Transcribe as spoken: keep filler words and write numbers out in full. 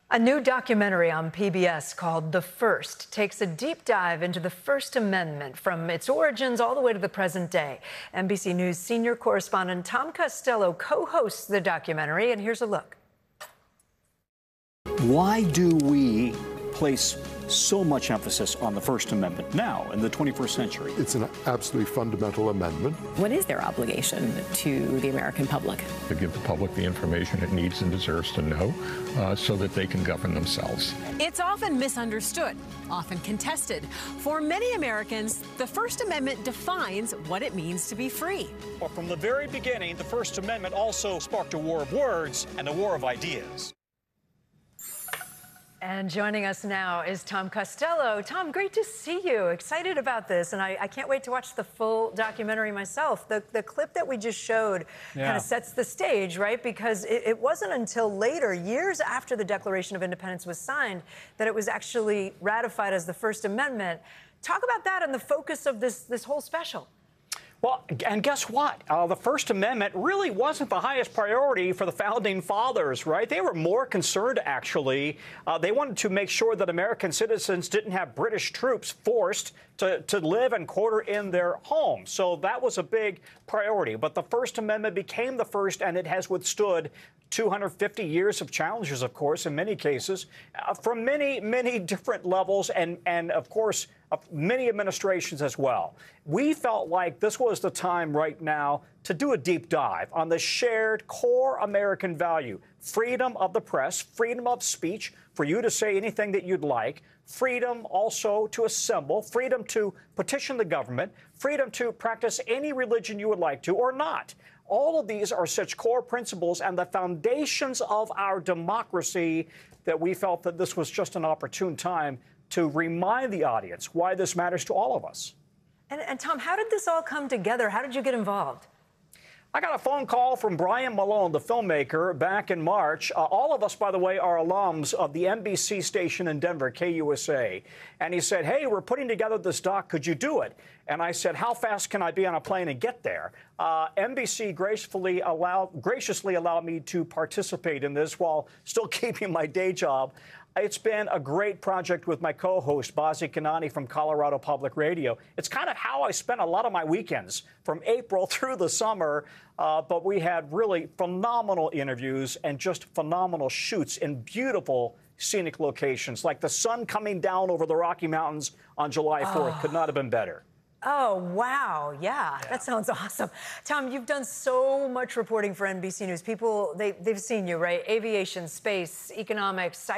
A new documentary on P B S called The First takes a deep dive into the First Amendment from its origins all the way to the present day. N B C News senior correspondent Tom Costello co-hosts the documentary, and here's a look. Why do we place so much emphasis on the First Amendment now in the twenty-first century? It's an absolutely fundamental amendment. What is their obligation to the American public? To give the public the information it needs and deserves to know uh, so that they can govern themselves. It's often misunderstood, often contested. For many Americans, the First Amendment defines what it means to be free. But from the very beginning, the First Amendment also sparked a war of words and a war of ideas. And joining us now is Tom Costello. Tom, great to see you. Excited about this, and I, I can't wait to watch the full documentary myself. The, the clip that we just showed yeah. kind of sets the stage, right? Because it, it wasn't until later, years after the Declaration of Independence was signed, that it was actually ratified as the First Amendment. Talk about that and the focus of this, this whole special. Well, and guess what? Uh, the First Amendment really wasn't the highest priority for the Founding Fathers, right? They were more concerned, actually. Uh, they wanted to make sure that American citizens didn't have British troops forced to, to live and quarter in their homes. So that was a big priority. But the First Amendment became the first, and it has withstood two hundred fifty years of challenges, of course, in many cases, uh, from many, many different levels and, and of course, uh, many administrations as well. We felt like this was the time right now to do a deep dive on the shared core American value, freedom of the press, freedom of speech, for you to say anything that you'd like, freedom also to assemble, freedom to petition the government, freedom to practice any religion you would like to or not. All of these are such core principles and the foundations of our democracy that we felt that this was just an opportune time to remind the audience why this matters to all of us. And, and Tom, how did this all come together? How did you get involved? I got a phone call from Brian Malone, the filmmaker, back in March. Uh, all of us, by the way, are alums of the N B C station in Denver, K U S A. And he said, hey, we're putting together this doc. Could you do it? And I said, how fast can I be on a plane and get there? Uh, N B C gracefully allowed, graciously allowed me to participate in this while still keeping my day job. It's been a great project with my co-host, Bazi Kanani from Colorado Public Radio. It's kind of how I spent a lot of my weekends from April through the summer. Uh, but we had really phenomenal interviews and just phenomenal shoots in beautiful scenic locations, like the sun coming down over the Rocky Mountains on July fourth. Oh. Could not have been better. Oh, wow. Yeah, yeah, that sounds awesome. Tom, you've done so much reporting for N B C News. People, they, they've seen you, right? Aviation, space, economics,